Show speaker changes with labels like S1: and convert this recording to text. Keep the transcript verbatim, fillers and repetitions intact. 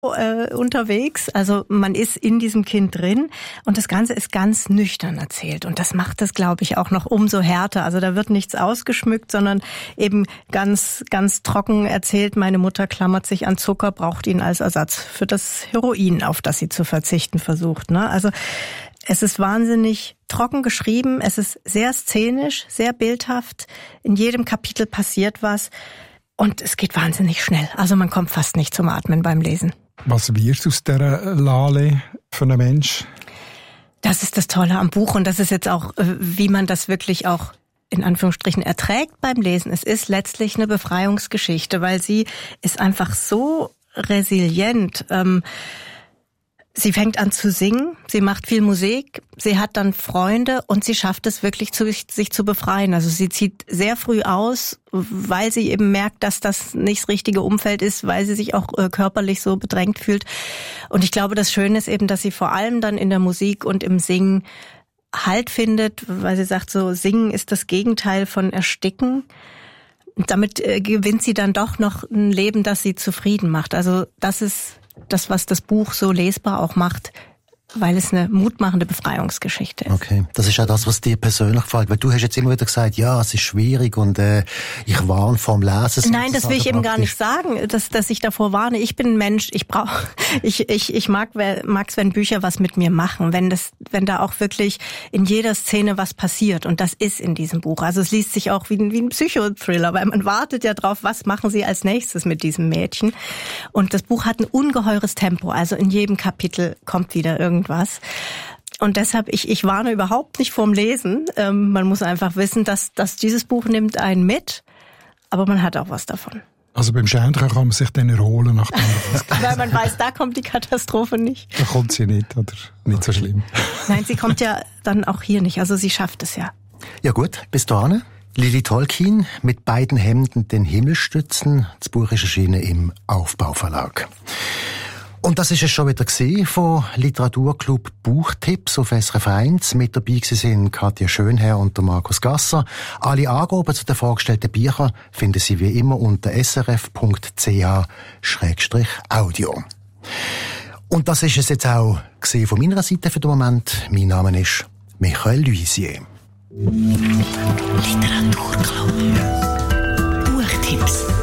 S1: äh, unterwegs. Also man ist in diesem Kind drin und das Ganze ist ganz nüchtern erzählt. Und das macht das, glaube ich, auch noch umso härter. Also da wird nichts ausgeschmückt, sondern eben ganz, ganz trocken erzählt. Meine Mutter klammert sich an Zucker, braucht ihn als Ersatz für das Heroin, auf das sie zu verzichten versucht. Ne? Also es ist wahnsinnig trocken geschrieben. Es ist sehr szenisch, sehr bildhaft. In jedem Kapitel passiert was. Und es geht wahnsinnig schnell. Also man kommt fast nicht zum Atmen beim Lesen.
S2: Was wird aus dieser Lale für einen Mensch?
S1: Das ist das Tolle am Buch und das ist jetzt auch, wie man das wirklich auch in Anführungsstrichen erträgt beim Lesen. Es ist letztlich eine Befreiungsgeschichte, weil sie ist einfach so resilient. Ähm, Sie fängt an zu singen, sie macht viel Musik, sie hat dann Freunde und sie schafft es wirklich, zu, sich zu befreien. Also sie zieht sehr früh aus, weil sie eben merkt, dass das nicht das richtige Umfeld ist, weil sie sich auch äh, körperlich so bedrängt fühlt. Und ich glaube, das Schöne ist eben, dass sie vor allem dann in der Musik und im Singen Halt findet, weil sie sagt, so Singen ist das Gegenteil von Ersticken. Und damit äh, gewinnt sie dann doch noch ein Leben, das sie zufrieden macht. Also das ist das, was das Buch so lesbar auch macht, weil es eine mutmachende Befreiungsgeschichte ist.
S3: Okay, das ist auch das, was dir persönlich gefällt, weil du hast jetzt immer wieder gesagt, ja, es ist schwierig und äh, ich warne vorm Lesen.
S1: Nein, das will ich eben gar nicht sagen, dass, dass ich davor warne. Ich bin ein Mensch, ich brauche, ich, ich, ich mag, mag's, wenn Bücher was mit mir machen, wenn das, wenn da auch wirklich in jeder Szene was passiert und das ist in diesem Buch. Also es liest sich auch wie ein, wie ein Psychothriller, weil man wartet ja drauf, was machen sie als nächstes mit diesem Mädchen. Und das Buch hat ein ungeheures Tempo, also in jedem Kapitel kommt wieder irgendwas. Was. Und deshalb, ich, ich warne überhaupt nicht vorm Lesen. Ähm, man muss einfach wissen, dass, dass dieses Buch nimmt einen mit, aber man hat auch was davon.
S2: Also beim Schändler kann man sich dann erholen, nachdem man
S1: Weil man weiß, da kommt die Katastrophe nicht.
S2: Da kommt sie nicht, oder? Nicht so schlimm.
S1: Nein, sie kommt ja dann auch hier nicht. Also sie schafft es ja.
S3: Ja gut, bis dahin. Lili Tolkien mit beiden Hemden den Himmel stützen. Das Buch ist erschienen im Aufbauverlag. Und das ist es schon wieder gewesen von Literaturclub Buchtipps auf S R F eins. Mit dabei sind Katja Schönherr und Markus Gasser. Alle Angaben zu den vorgestellten Büchern finden Sie wie immer unter s r f punkt c h slash audio. Und das ist es jetzt auch gewesen von meiner Seite für den Moment. Mein Name ist Michael Luisier.
S4: Literaturclub Buchtipps.